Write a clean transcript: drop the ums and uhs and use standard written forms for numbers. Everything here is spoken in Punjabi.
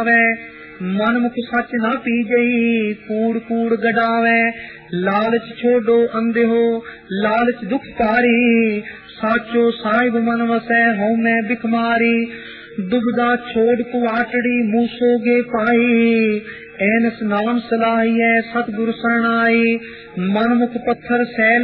ਆਵੇ। ਮਨ ਮੁਖ ਸੱਚ ਨਾ ਪੀਜਈ, ਕੂੜ ਕੂੜ ਗਡਾਵੇ। ਲਾਲਚ ਛੋਡੋ ਅੰਧਿਓ, ਲਾਲਚ ਦੁਖ ਪਾਰੀ। ਸਾਚੋ ਸਾਹਿਬ ਮਨ ਵਸੈ, ਹਉਮੈ ਬਿਖਮਾਰੀ। ਦੁਬਦਾ ਛੋੜ ਕੁਆਟੜੀ, ਮੂਸੋਗੇ ਪਾਈ। ਐਨਸ ਨਾਮ ਸਲਾਹੀਐ, ਸਤਿਗੁਰ ਸਰਣਾਈ। ਮਨ ਮੁਖ ਪੱਥਰ ਸੈਲ